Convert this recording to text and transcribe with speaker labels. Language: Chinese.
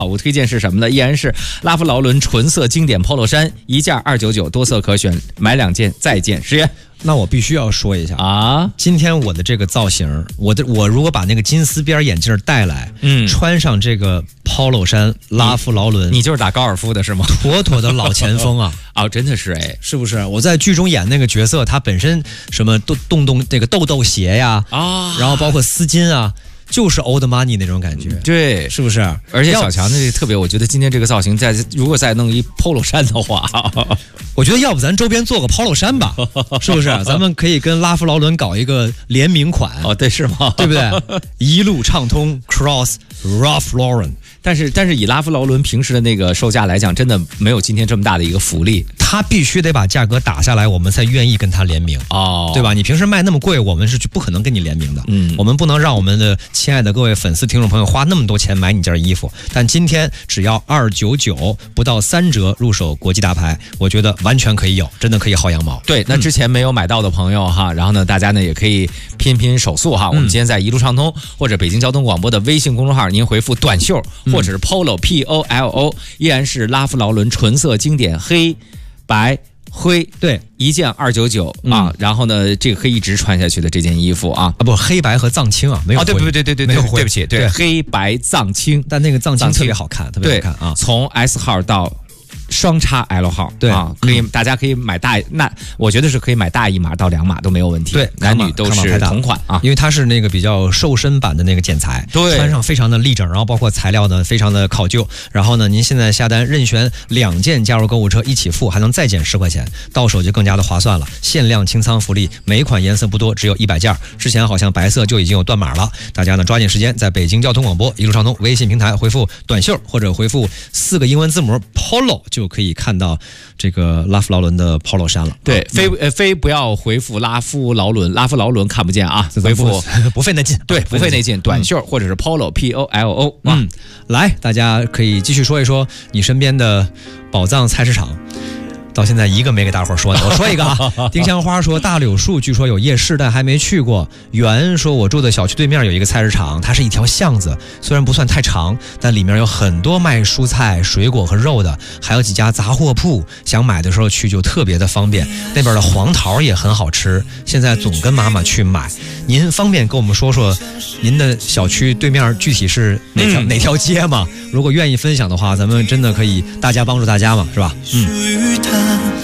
Speaker 1: 我推荐是什么呢？依然是拉夫劳伦纯色经典 polo 衫，一件299，多色可选，买2件再减10元。
Speaker 2: 那我必须要说一下
Speaker 1: 啊，
Speaker 2: 今天我的这个造型，我如果把那个金丝边眼镜带来，穿上这个 polo 衫，拉夫劳伦，
Speaker 1: 你就是打高尔夫的是吗？
Speaker 2: 妥妥的老前锋啊！
Speaker 1: 哦，真的是哎，
Speaker 2: 是不是？我在剧中演那个角色，他本身什么这个豆鞋呀，然后包括丝巾啊。就是 old money 那种感觉，
Speaker 1: 对，
Speaker 2: 是不是？
Speaker 1: 而且小强那特别，我觉得今天这个造型如果再弄一 polo 衫的话，
Speaker 2: 我觉得要不咱周边做个 polo 衫吧，是不是？咱们可以跟拉夫劳伦搞一个联名款。
Speaker 1: 哦，对，是吗？
Speaker 2: 对不对？一路畅通 cross Ralph Lauren。
Speaker 1: 但是以拉夫劳伦平时的那个售价来讲，真的没有今天这么大的一个福利。
Speaker 2: 他必须得把价格打下来，我们才愿意跟他联名对吧？你平时卖那么贵，我们是不可能跟你联名的。我们不能让我们的亲爱的各位粉丝听众朋友花那么多钱买你件衣服。但今天只要299，不到3折入手国际大牌，我觉得完全可以有，真的可以薅羊毛。
Speaker 1: 对，那之前没有买到的朋友哈，然后呢，大家呢也可以拼手速哈。我们今天在一路畅通或者北京交通广播的微信公众号，您回复短袖或者是 polo POLO， 依然是拉夫劳伦纯色经典黑白灰，
Speaker 2: 对，
Speaker 1: 一件299啊。然后呢，这个可以一直穿下去的这件衣服啊，
Speaker 2: 不，黑白和藏青啊，没有灰。
Speaker 1: 对，
Speaker 2: 没有灰，
Speaker 1: 对不起，对，黑白藏青，
Speaker 2: 但那个藏青特别好看，特别好看啊。
Speaker 1: 从 S 号到双叉 L 号，
Speaker 2: 对
Speaker 1: 啊，大家可以买我觉得是可以买大1码到2码都没有问题，
Speaker 2: 对，
Speaker 1: 男女都是同款啊，
Speaker 2: 因为它是那个比较瘦身版的那个剪裁，
Speaker 1: 对，
Speaker 2: 穿上非常的立整，然后包括材料呢非常的考究，然后呢，您现在下单任选2件加入购物车一起付，还能再减10块钱，到手就更加的划算了。限量清仓福利，每一款颜色不多，只有100件，之前好像白色就已经有断码了，大家呢抓紧时间，在北京交通广播一路畅通微信平台回复短袖或者回复4个英文字母 polo 就可以看到这个拉夫劳伦的 polo 衫了。
Speaker 1: 对，非不要回复拉夫劳伦看不见啊，回复
Speaker 2: 不费那劲，
Speaker 1: 对，不费那劲，短袖或者是 polo POLO
Speaker 2: 来，大家可以继续说一说你身边的宝藏菜市场。到现在一个没给大伙说呢，我说一个啊。丁香花说大柳树据说有夜市，但还没去过。袁说我住的小区对面有一个菜市场，它是一条巷子，虽然不算太长，但里面有很多卖蔬菜、水果和肉的，还有几家杂货铺，想买的时候去就特别的方便。那边的黄桃也很好吃，现在总跟妈妈去买。您方便跟我们说说您的小区对面具体是哪条街吗？如果愿意分享的话，咱们真的可以大家帮助大家嘛，是吧？